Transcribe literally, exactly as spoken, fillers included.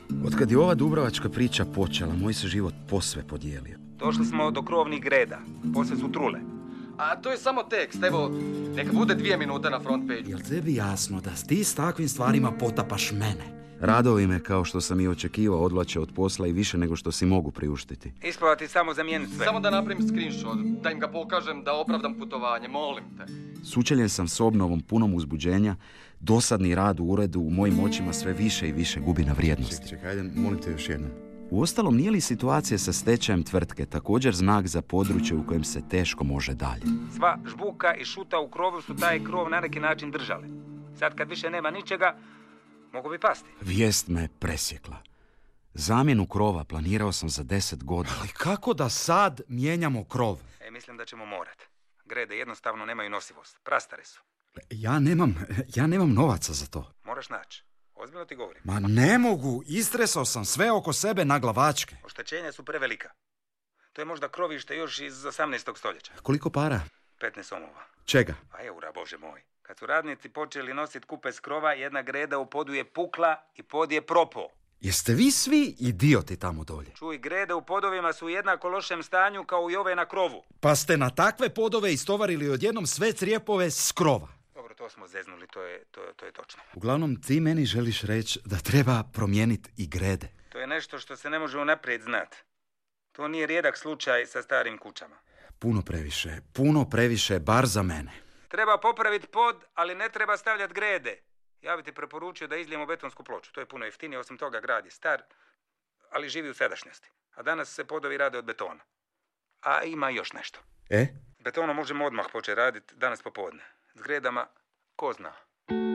Otkad je ova dubrovačka priča počela, moj se život posve podijelio. Došli smo do krovnih greda, posve su trule. A to je samo tekst, evo, neka bude dvije minute na front page. Jel tebi jasno da ti s takvim stvarima potapaš mene? Radovi me, kao što sam i očekivao, odvlače od posla i više nego što si mogu priuštiti. Ispravati samo zamijeniti sve. Samo da napravim screenshot, da im ga pokažem, da opravdam putovanje, molim te. Sučeljen sam s obnovom punom uzbuđenja, dosadni rad u uredu u mojim očima sve više i više gubi na vrijednosti. Čekaj, čekaj, ajde, molim te još jednom. Uostalom, nije li situacija sa stečajem tvrtke također znak za područje u kojem se teško može dalje? Sva žbuka i šuta u krovu su taj krov na neki način držali. Sad kad više nema ničega, mogu bi pasti. Vijest me presjekla. Zamjenu krova planirao sam za deset godina. Ali kako da sad mijenjamo krov? E, mislim da ćemo morat. Grede jednostavno nemaju nosivost. Prastare su. Ja nemam, ja nemam novaca za to. Moraš naći. Ozbiljno ti govorim. Ma ne mogu, istresao sam sve oko sebe na glavačke. Oštećenja su prevelika. To je možda krovište još iz osamnaestog stoljeća. Koliko para? petnaest somova. Čega? A eura, bože moj. Kad su radnici počeli nositi kupe s krova, jedna greda u podu je pukla i pod je propao. Jeste vi svi idioti tamo dolje? Čuj, grede u podovima su u jednako lošem stanju kao i ove na krovu. Pa ste na takve podove istovarili odjednom sve crijepove s krova. Dobro, to smo zeznuli, to je, to, to je točno. Uglavnom, ti meni želiš reći da treba promijeniti i grede. To je nešto što se ne može unaprijed znati. To nije rijedak slučaj sa starim kućama. Puno previše, puno previše, bar za mene. Treba popraviti pod, ali ne treba stavljati grede. Ja bi ti preporučio da izlijemo betonsku ploču. To je puno jeftinije, osim toga grad je star, ali živi u sadašnjosti. A danas se podovi rade od betona. A ima još nešto. E? Betonom možemo odmah početi raditi danas popodne. S gredama, ko zna.